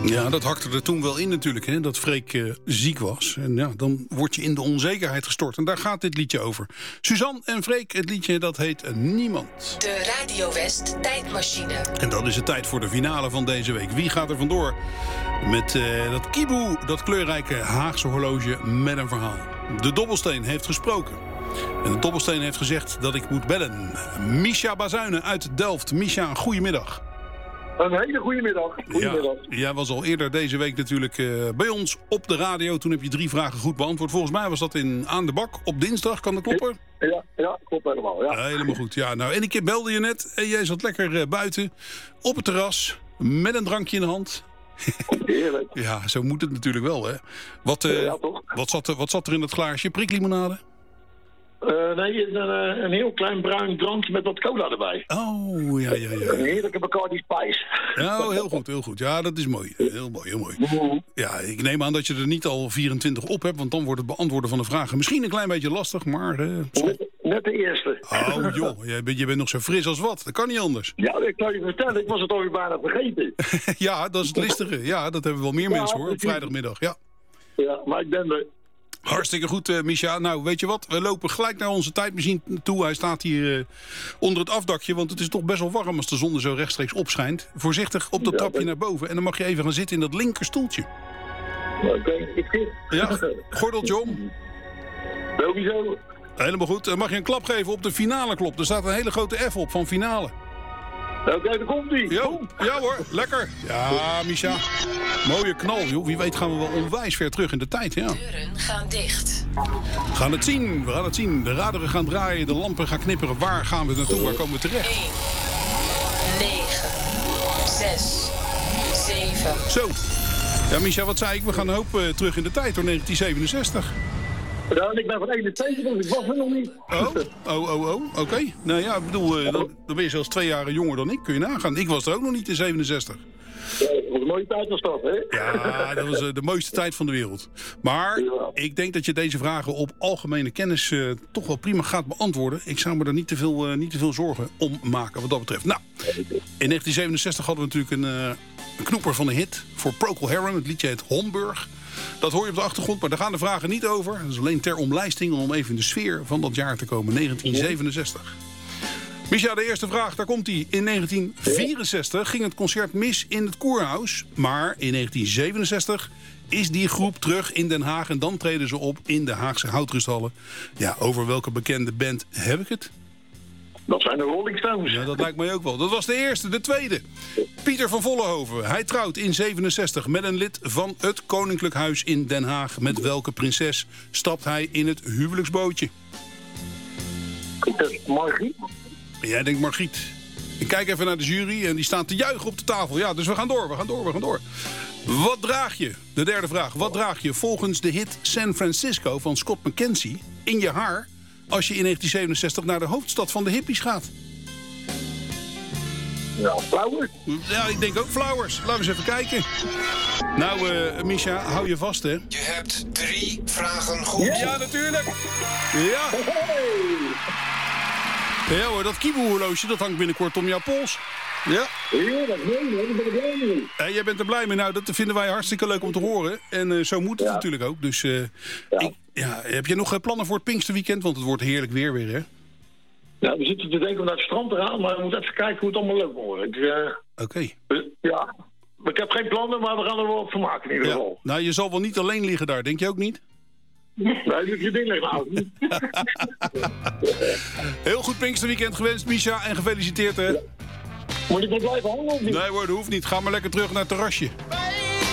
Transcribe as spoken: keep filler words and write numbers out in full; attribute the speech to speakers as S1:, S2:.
S1: Ja, dat hakte er toen wel in natuurlijk, hè, dat Freek uh, ziek was. En ja, dan word je in de onzekerheid gestort. En daar gaat dit liedje over. Suzanne en Freek, het liedje dat heet uh, Niemand.
S2: De Radio West tijdmachine.
S1: En dan is het tijd voor de finale van deze week. Wie gaat er vandoor met uh, dat kieboe, dat kleurrijke Haagse horloge met een verhaal? De dobbelsteen heeft gesproken. En de dobbelsteen heeft gezegd dat ik moet bellen. Misha Bazuinen uit Delft. Misha, goedemiddag.
S3: Een hele goede middag. Goedemiddag.
S1: Ja, jij was al eerder deze week natuurlijk uh, bij ons op de radio. Toen heb je drie vragen goed beantwoord. Volgens mij was dat in Aan de Bak op dinsdag. Kan dat kloppen?
S3: Ja, ja klopt helemaal. Ja.
S1: Uh, helemaal goed. Ja, nou, en ik belde je net en jij zat lekker uh, buiten op het terras met een drankje in de hand.
S3: Heerlijk.
S1: Ja, zo moet het natuurlijk wel, hè? Wat, uh,
S3: ja, toch?
S1: Wat, zat er, wat zat er in dat glaasje? Priklimonade?
S3: Uh, nee, een, een heel klein bruin drankje met wat cola erbij.
S1: Oh, ja, ja, ja.
S3: Een heerlijke Bacardi Spice.
S1: Oh, heel goed, heel goed. Ja, dat is mooi. Heel mooi, heel mooi. Ja, ik neem aan dat je er niet al vierentwintig op hebt, want dan wordt het beantwoorden van de vragen misschien een klein beetje lastig, maar... Uh,
S3: net, net de eerste.
S1: Oh, joh, jij bent, je bent nog zo fris als wat. Dat kan niet anders.
S3: Ja, ik kan je vertellen, ik was het alweer bijna vergeten.
S1: Ja, dat is het listige. Ja, dat hebben wel meer ja, mensen, hoor, op vrijdagmiddag. Ja,
S3: ja maar ik ben er...
S1: Hartstikke goed, uh, Misha. Nou, weet je wat? We lopen gelijk naar onze tijdmachine toe. Hij staat hier uh, onder het afdakje, want het is toch best wel warm als de zon er zo rechtstreeks opschijnt. Voorzichtig op dat ja, trapje ben... naar boven. En dan mag je even gaan zitten in dat linkerstoeltje.
S3: Oké, okay, ik zit.
S1: Ja, gordeltje om.
S3: Sowieso.
S1: Helemaal goed. Dan mag je een klap geven op de finale klop. Er staat een hele grote F op van finale.
S3: Oké, okay, daar komt ie.
S1: Ja, ja hoor, lekker. Ja, Misha. Mooie knal, joh. Wie weet gaan we wel onwijs ver terug in de tijd, ja.
S2: De deuren gaan dicht.
S1: We gaan het zien, we gaan het zien. De raderen gaan draaien, de lampen gaan knipperen. Waar gaan we naartoe? Waar komen we terecht?
S2: één, negen, zes, zeven.
S1: Zo. Ja, Misha, wat zei ik? We gaan een hoop uh, terug in de tijd door negentien zevenenzestig.
S3: Ja, ik ben van eenentwintig, dus ik was er nog niet.
S1: Oh, oh, oh, oh. Oké. Okay. Nou ja, ik bedoel, uh, dan, dan ben je zelfs twee jaren jonger dan ik. Kun je nagaan. Ik was er ook nog niet in zevenenzestig.
S3: Ja, dat was een mooie tijd was dat, hè?
S1: Ja, dat was uh, de mooiste tijd van de wereld. Maar ja. Ik denk dat je deze vragen op algemene kennis uh, toch wel prima gaat beantwoorden. Ik zou me er niet te veel, uh, niet te veel zorgen om maken wat dat betreft. Nou, in negentien zevenenzestig hadden we natuurlijk een, uh, een knoeper van een hit voor Procol Harum. Het liedje heet Homburg. Dat hoor je op de achtergrond, maar daar gaan de vragen niet over. Dat is alleen ter omlijsting om even in de sfeer van dat jaar te komen, negentien zevenenzestig. Misha, de eerste vraag, daar komt hij. In negentien vierenzestig ging het concert mis in het Koerhuis. Maar in negentien zevenenzestig is die groep terug in Den Haag. En dan treden ze op in de Haagse Houtrusthallen. Ja, over welke bekende band heb ik het?
S3: Dat zijn de Rolling Stones.
S1: Ja, dat lijkt mij ook wel. Dat was de eerste. De tweede. Pieter van Vollenhoven. Hij trouwt in zevenenzestig met een lid van het Koninklijk Huis in Den Haag. Met welke prinses stapt hij in het huwelijksbootje?
S3: Margriet.
S1: Jij denkt Margriet. Ik kijk even naar de jury en die staan te juichen op de tafel. Ja, dus we gaan door, we gaan door, we gaan door. Wat draag je? De derde vraag. Wat draag je volgens de hit San Francisco van Scott McKenzie in je haar als je in negentien zevenenzestig naar de hoofdstad van de hippies gaat?
S3: Ja, flowers.
S1: Ja, ik denk ook flowers. Laten we eens even kijken. Nou, uh, Misha, hou je vast, hè?
S4: Je hebt drie vragen goed.
S1: Ja, ja natuurlijk. Ja. Ja hoor, dat kieboehorloge, dat hangt binnenkort om jouw pols. Ja.
S3: Ja, dat meen je, daar ben ik blij mee.
S1: Uh, jij bent er blij mee. Nou, dat vinden wij hartstikke leuk om te horen. En uh, zo moet het ja. natuurlijk ook. Dus uh, ja. Ik, ja, heb je nog uh, plannen voor het Pinksterweekend? Want het wordt heerlijk weer weer, hè?
S3: Ja, we zitten te denken om naar het strand te gaan, maar we moeten even kijken hoe het allemaal leuk wordt. Uh,
S1: Oké. Okay.
S3: Uh, ja, ik heb geen plannen, maar we gaan er wel op vermaken in ieder geval.
S1: Ja. Nou, je zal wel niet alleen liggen daar, denk je ook niet?
S3: Nee, dat je ding ligt nou.
S1: Heel goed Pinksterweekend gewenst, Misha, en gefeliciteerd, hè?
S3: Ja. Moet ik nog blijven hangen of niet?
S1: Nee hoor, dat hoeft niet. Ga maar lekker terug naar het terrasje.